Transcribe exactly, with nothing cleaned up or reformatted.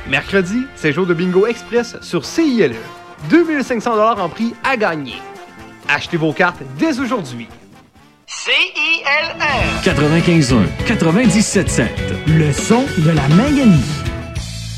Mercredi, c'est jour de bingo express sur C I L E. deux mille cinq cents dollars en prix à gagner. Achetez vos cartes dès aujourd'hui. C I L E quatre-vingt-quinze un, quatre-vingt-dix-sept sept. Le son de la Manganie.